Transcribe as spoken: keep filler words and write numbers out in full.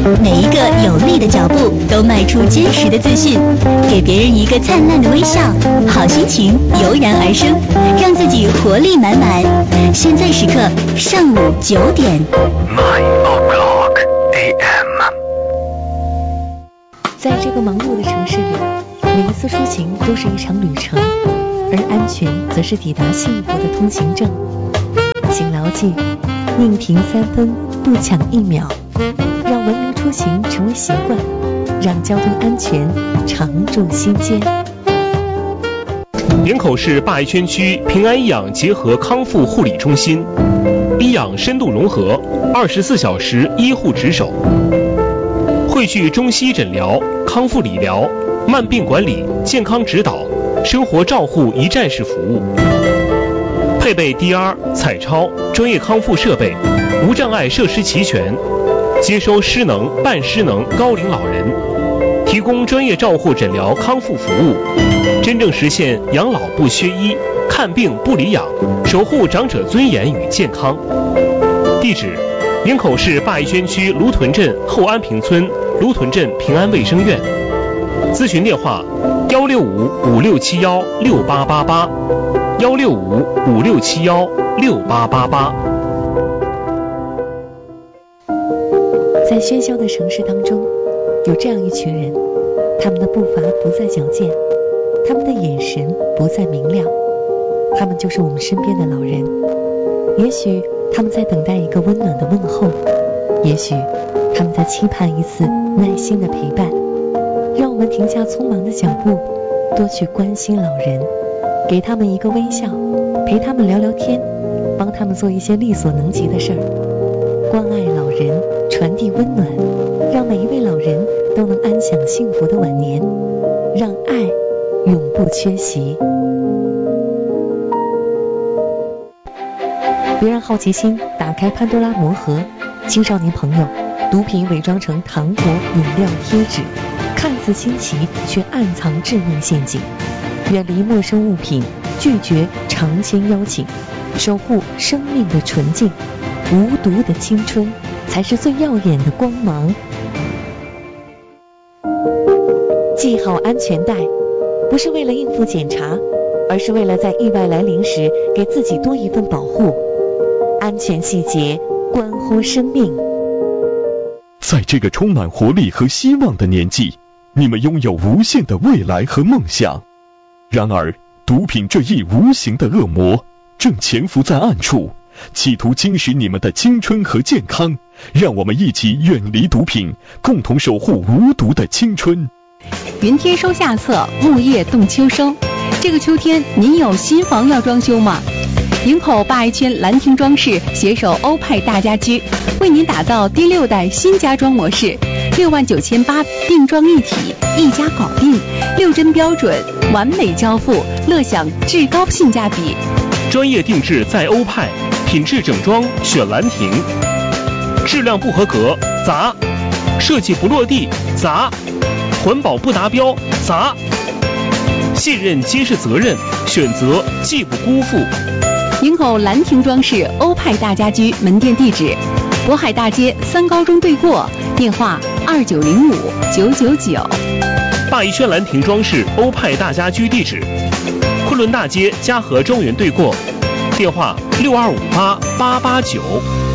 每一个有力的脚步都迈出坚实的自信，给别人一个灿烂的微笑，好心情油然而生，让自己活力满满。现在时刻上午九点。 nine o'clock a m。 在这个忙碌的城市里，每一次出行都是一场旅程，而安全则是抵达幸福的通行证。请牢记，宁停三分，不抢一秒，让文明出行成为习惯，让交通安全常驻心间。 营口市灞桥区平安医养结合康复护理中心，医养深度融合，二十四小时医护值守，汇聚中西诊疗、康复理疗、慢病管理、健康指导、生活照护一站式服务。配备 D R、彩超、专业康复设备，无障碍设施齐全，接收失能、半失能高龄老人，提供专业照护诊疗康复服务，真正实现养老不缺医，看病不离养，守护长者尊严与健康。地址：营口市灞桥区芦屯镇后安平村芦屯镇平安卫生院。咨询电话：幺六五五六七幺六八八八，幺六五五六七幺六八八八。 在喧嚣的城市当中，有这样一群人，他们的步伐不再矫健，他们的眼神不再明亮，他们就是我们身边的老人。也许他们在等待一个温暖的问候，也许他们在期盼一次耐心的陪伴。让我们停下匆忙的脚步，多去关心老人，给他们一个微笑，陪他们聊聊天，帮他们做一些力所能及的事儿。关爱老人，传递温暖，让每一位老人都能安享幸福的晚年，让爱永不缺席。别让好奇心打开潘多拉魔盒，青少年朋友，毒品伪装成糖果、饮料、贴纸，看似新奇却暗藏致命陷阱。远离陌生物品，拒绝尝鲜邀请，守护生命的纯净，无毒的青春才是最耀眼的光芒。系好安全带，不是为了应付检查，而是为了在意外来临时给自己多一份保护。安全细节关乎生命。 在这个充满活力和希望的年纪，你们拥有无限的未来和梦想。然而，毒品这一无形的恶魔正潜伏在暗处，企图侵蚀你们的青春和健康。让我们一起远离毒品，共同守护无毒的青春。 云天收下册，木叶动秋收。这个秋天，您有新房要装修吗？营口灞桥兰亭装饰携手欧派大家居，为您打造第六代新家装模式，六万九千八定妆一体，一家搞定，六针标准，完美交付，乐享至高性价比。 专业定制在欧派，品质整装选兰亭，质量不合格砸，设计不落地砸，环保不达标砸。信任皆是责任，选择既不辜负。 营口兰亭装饰欧派大家居门店地址：渤海大街三高中对过，电话二九零五九九九。 灞桥兰亭装饰欧派大家居地址：昆仑大街嘉禾庄园对过，电话六二五八八八九。